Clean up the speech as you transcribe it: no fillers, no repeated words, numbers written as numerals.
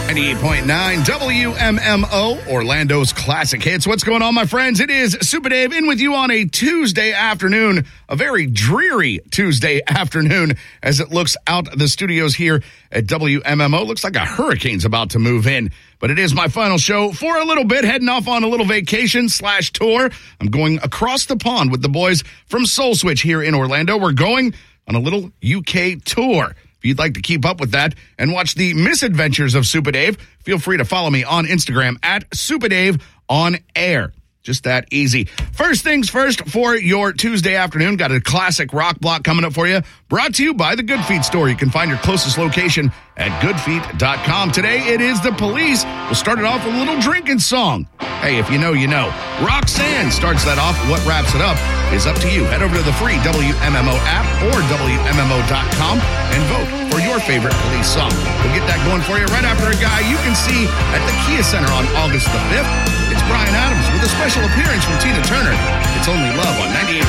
98.9 WMMO, Orlando's classic hits. What's going on, my friends? It is Super Dave in with you on a Tuesday afternoon, a very dreary Tuesday afternoon as it looks out the studios here at WMMO. Looks like a hurricane's about to move in, but it is my final show for a little bit, heading off on a little vacation/tour. I'm going across the pond with the boys from Soul Switch here in Orlando. We're going on a little UK tour. If you'd like to keep up with that and watch the misadventures of Super Dave, feel free to follow me on Instagram at Super Dave on Air. Just that easy. First things first for your Tuesday afternoon. Got a classic rock block coming up for you. Brought to you by the Good Feet store. You can find your closest location at goodfeet.com. Today it is The Police. We'll start it off with a little drinking song. Hey, if you know, you know. Roxanne starts that off. What wraps it up is up to you. Head over to the free WMMO app or WMMO.com and vote for your favorite Police song. We'll get that going for you right after a guy you can see at the Kia Center on August the 5th. It's Bryan Adams with a special appearance from Tina Turner. It's Only Love on 98.9